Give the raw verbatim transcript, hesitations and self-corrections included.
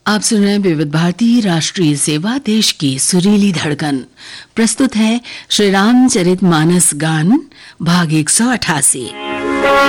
आप सुन रहे हैं विविध भारती राष्ट्रीय सेवा, देश की सुरीली धड़कन। प्रस्तुत है श्री रामचरितमानस गान भाग एक सौ अठासी।